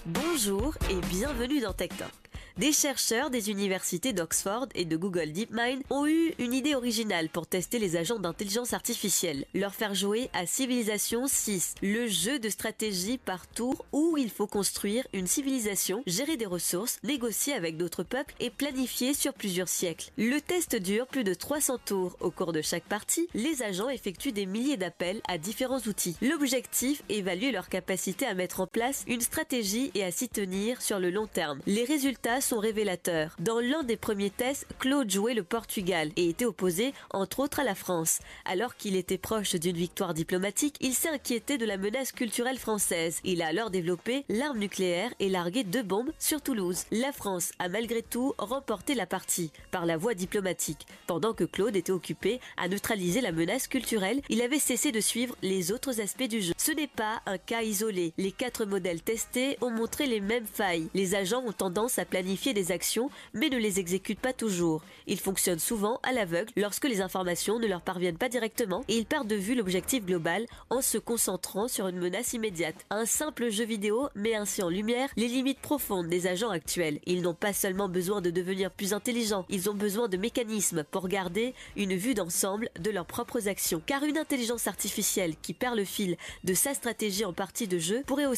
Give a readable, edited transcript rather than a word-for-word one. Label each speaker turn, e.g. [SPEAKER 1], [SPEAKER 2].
[SPEAKER 1] Bonjour et bienvenue dans Tech Talk. Des chercheurs des universités d'Oxford et de Google DeepMind ont eu une idée originale pour tester les agents d'intelligence artificielle. Leur faire jouer à Civilization VI, le jeu de stratégie par tour où il faut construire une civilisation, gérer des ressources, négocier avec d'autres peuples et planifier sur plusieurs siècles. Le test dure plus de 300 tours. Au cours de chaque partie, les agents effectuent des milliers d'appels à différents outils. L'objectif, évaluer leur capacité à mettre en place une stratégie et à s'y tenir sur le long terme. Les résultats sont révélateurs. Dans l'un des premiers tests, Claude jouait le Portugal et était opposé, entre autres, à la France. Alors qu'il était proche d'une victoire diplomatique, il s'est inquiété de la menace culturelle française. Il a alors développé l'arme nucléaire et largué 2 bombes sur Toulouse. La France a malgré tout remporté la partie par la voie diplomatique. Pendant que Claude était occupé à neutraliser la menace culturelle, il avait cessé de suivre les autres aspects du jeu. Ce n'est pas un cas isolé. Les 4 modèles testés ont montré les mêmes failles. Les agents ont tendance à planifier des actions, mais ne les exécutent pas toujours. Ils fonctionnent souvent à l'aveugle lorsque les informations ne leur parviennent pas directement et ils perdent de vue l'objectif global en se concentrant sur une menace immédiate. Un simple jeu vidéo met ainsi en lumière les limites profondes des agents actuels. Ils n'ont pas seulement besoin de devenir plus intelligents, ils ont besoin de mécanismes pour garder une vue d'ensemble de leurs propres actions. Car une intelligence artificielle qui perd le fil de sa stratégie en partie de jeu pourrait aussi